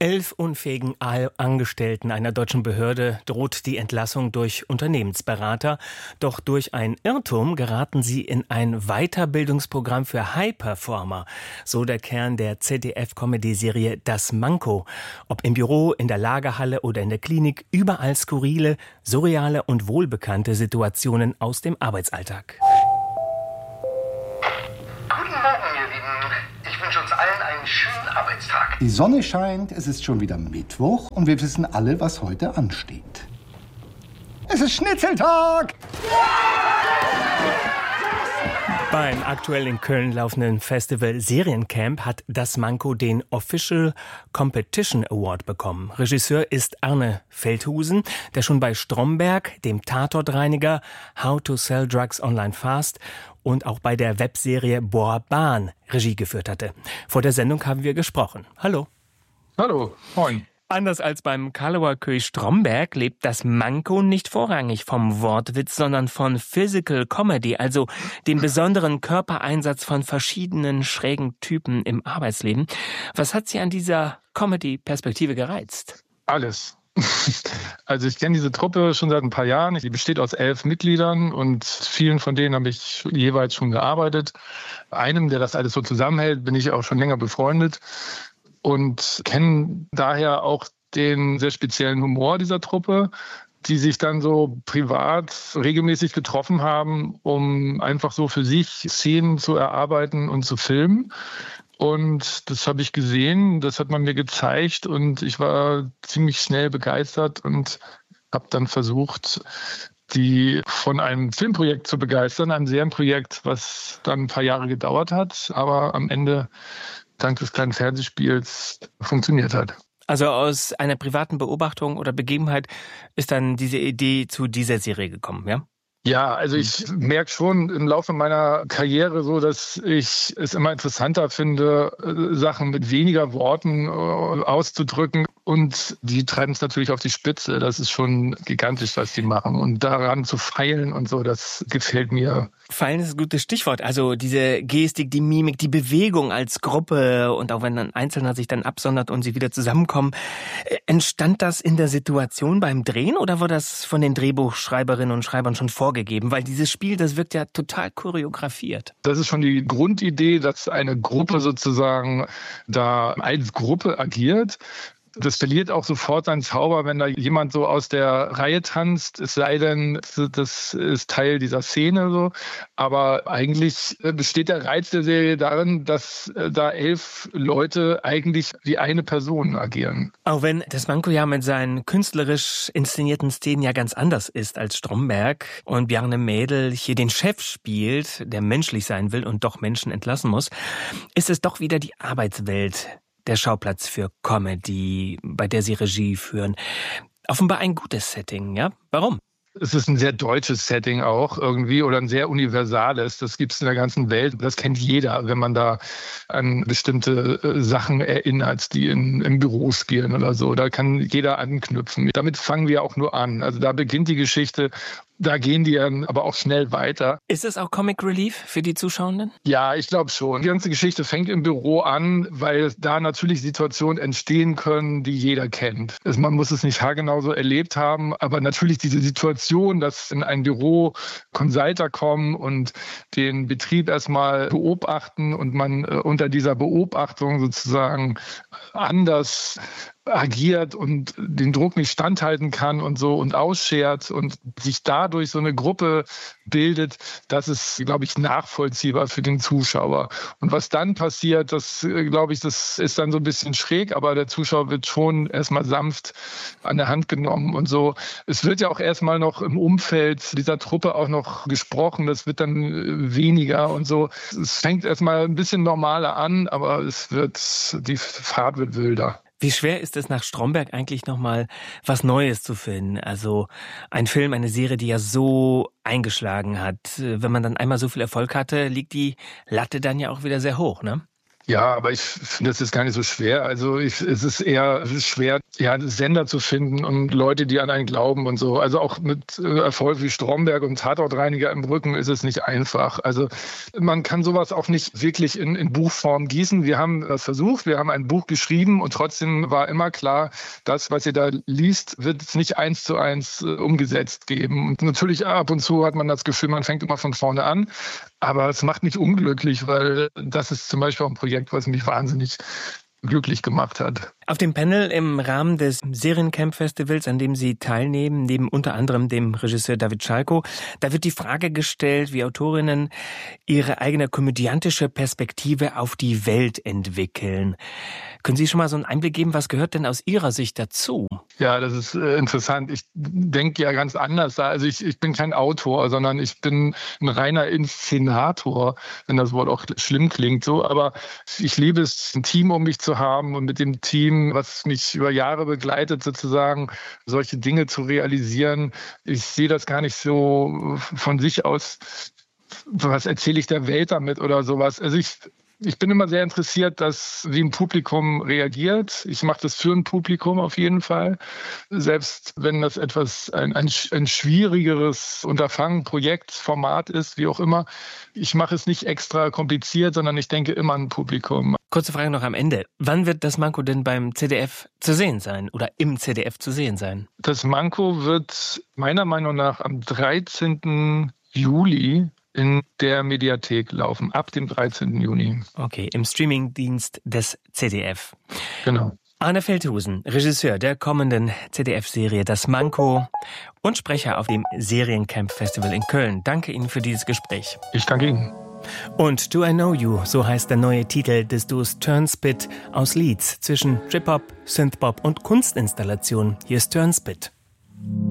11 unfähigen Angestellten einer deutschen Behörde droht die Entlassung durch Unternehmensberater. Doch durch einen Irrtum geraten sie in ein Weiterbildungsprogramm für High-Performer. So der Kern der ZDF-Comedy-Serie Das Manko. Ob im Büro, in der Lagerhalle oder in der Klinik, überall skurrile, surreale und wohlbekannte Situationen aus dem Arbeitsalltag. Guten Morgen, ihr Lieben. Ich wünsche uns allen einen schönen Arbeitstag. Die Sonne scheint, es ist schon wieder Mittwoch und wir wissen alle, was heute ansteht. Es ist Schnitzeltag! Beim aktuell in Köln laufenden Festival Seriencamp hat Das Manko den Official Competition Award bekommen. Regisseur ist Arne Feldhusen, der schon bei Stromberg, dem Tatortreiniger, How to Sell Drugs Online Fast und auch bei der Webserie Boah Bahn Regie geführt hatte. Vor der Sendung haben wir gesprochen. Hallo. Hallo, moin. Anders als beim Karlower Köy Stromberg lebt Das Manko nicht vorrangig vom Wortwitz, sondern von Physical Comedy, also dem besonderen Körpereinsatz von verschiedenen schrägen Typen im Arbeitsleben. Was hat Sie an dieser Comedy-Perspektive gereizt? Alles. Also ich kenne diese Truppe schon seit ein paar Jahren. Die besteht aus 11 Mitgliedern und vielen von denen habe ich jeweils schon gearbeitet. Einem, der das alles so zusammenhält, bin ich auch schon länger befreundet. Und kennen daher auch den sehr speziellen Humor dieser Truppe, die sich dann so privat regelmäßig getroffen haben, um einfach so für sich Szenen zu erarbeiten und zu filmen. Und das habe ich gesehen, das hat man mir gezeigt und ich war ziemlich schnell begeistert und habe dann versucht, die von einem Filmprojekt zu begeistern, einem Serienprojekt, was dann ein paar Jahre gedauert hat, aber am Ende dank des kleinen Fernsehspiels funktioniert hat. Also aus einer privaten Beobachtung oder Begebenheit ist dann diese Idee zu dieser Serie gekommen, ja? Ja, also ich merke schon im Laufe meiner Karriere so, dass ich es immer interessanter finde, Sachen mit weniger Worten auszudrücken. Und die treiben es natürlich auf die Spitze. Das ist schon gigantisch, was die machen. Und daran zu feilen und so, das gefällt mir. Feilen ist ein gutes Stichwort. Also diese Gestik, die Mimik, die Bewegung als Gruppe und auch wenn ein Einzelner sich dann absondert und sie wieder zusammenkommen. Entstand das in der Situation beim Drehen oder war das von den Drehbuchschreiberinnen und Schreibern schon vorgegeben? Weil dieses Spiel, das wirkt ja total choreografiert. Das ist schon die Grundidee, dass eine Gruppe sozusagen da als Gruppe agiert. Das verliert auch sofort seinen Zauber, wenn da jemand so aus der Reihe tanzt, es sei denn, das ist Teil dieser Szene so. Aber eigentlich besteht der Reiz der Serie darin, dass da 11 Leute eigentlich wie eine Person agieren. Auch wenn Das Manko ja mit seinen künstlerisch inszenierten Szenen ja ganz anders ist als Stromberg und Bjarne Mädel hier den Chef spielt, der menschlich sein will und doch Menschen entlassen muss, ist es doch wieder die Arbeitswelt, der Schauplatz für Comedy, bei der Sie Regie führen. Offenbar ein gutes Setting, ja? Warum? Es ist ein sehr deutsches Setting auch irgendwie oder ein sehr universales. Das gibt es in der ganzen Welt. Das kennt jeder, wenn man da an bestimmte Sachen erinnert, die im Büro spielen oder so. Da kann jeder anknüpfen. Damit fangen wir auch nur an. Also da beginnt die Geschichte. Da gehen die dann aber auch schnell weiter. Ist es auch Comic Relief für die Zuschauenden? Ja, ich glaube schon. Die ganze Geschichte fängt im Büro an, weil da natürlich Situationen entstehen können, die jeder kennt. Man muss es nicht haargenau so erlebt haben, aber natürlich diese Situation, dass in ein Büro Consulter kommen und den Betrieb erstmal beobachten und man unter dieser Beobachtung sozusagen anders agiert und den Druck nicht standhalten kann und so und ausschert und sich dadurch so eine Gruppe bildet, das ist, glaube ich, nachvollziehbar für den Zuschauer. Und was dann passiert, das, glaube ich, das ist dann so ein bisschen schräg, aber der Zuschauer wird schon erstmal sanft an der Hand genommen und so. Es wird ja auch erstmal noch im Umfeld dieser Truppe auch noch gesprochen, das wird dann weniger und so. Es fängt erstmal ein bisschen normaler an, aber die Fahrt wird wilder. Wie schwer ist es nach Stromberg eigentlich nochmal was Neues zu finden? Also ein Film, eine Serie, die ja so eingeschlagen hat. Wenn man dann einmal so viel Erfolg hatte, liegt die Latte dann ja auch wieder sehr hoch, ne? Ja, aber ich finde, das ist gar nicht so schwer. Also es ist eher schwer. Sender zu finden und Leute, die an einen glauben und so. Also auch mit Erfolg wie Stromberg und Tatortreiniger im Rücken ist es nicht einfach. Also man kann sowas auch nicht wirklich in Buchform gießen. Wir haben das versucht, wir haben ein Buch geschrieben und trotzdem war immer klar, das, was ihr da liest, wird es nicht 1:1 umgesetzt geben. Und natürlich ab und zu hat man das Gefühl, man fängt immer von vorne an. Aber es macht mich unglücklich, weil das ist zum Beispiel auch ein Projekt, was mich wahnsinnig glücklich gemacht hat. Auf dem Panel im Rahmen des Seriencamp-Festivals, an dem Sie teilnehmen, neben unter anderem dem Regisseur David Schalko, da wird die Frage gestellt, wie Autorinnen ihre eigene komödiantische Perspektive auf die Welt entwickeln. Können Sie schon mal so einen Einblick geben, was gehört denn aus Ihrer Sicht dazu? Ja, das ist interessant. Ich denke ja ganz anders. Also ich bin kein Autor, sondern ich bin ein reiner Inszenator, wenn das Wort auch schlimm klingt so. Aber ich liebe es, ein Team um mich zu haben und mit dem Team, was mich über Jahre begleitet, sozusagen solche Dinge zu realisieren. Ich sehe das gar nicht so von sich aus, was erzähle ich der Welt damit oder sowas. Also ich bin immer sehr interessiert, wie ein Publikum reagiert. Ich mache das für ein Publikum auf jeden Fall. Selbst wenn das ein schwierigeres Unterfangen, Projekt, Format ist, wie auch immer. Ich mache es nicht extra kompliziert, sondern ich denke immer an ein Publikum. Kurze Frage noch am Ende. Wann wird das Manko denn beim ZDF zu sehen sein oder im ZDF zu sehen sein? Das Manko wird meiner Meinung nach am 13. Juli in der Mediathek laufen, ab dem 13. Juni. Okay, im Streamingdienst des ZDF. Genau. Arne Feldhusen, Regisseur der kommenden ZDF-Serie Das Manko und Sprecher auf dem Seriencamp-Festival in Köln. Danke Ihnen für dieses Gespräch. Ich danke Ihnen. Und Do I Know You, so heißt der neue Titel des Duos Turnspit aus Leeds zwischen Trip-Hop, Synthpop und Kunstinstallation. Hier ist Turnspit.